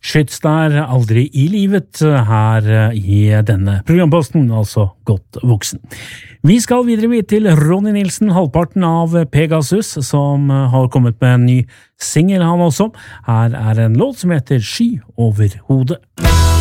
skyts der aldri i livet her i denne programposten, altså godt voksen. Vi skal videre til Ronny Nilsen, halvparten av Pegasus, som har kommet med en ny single han også. Her en låt som heter Sky over hodet.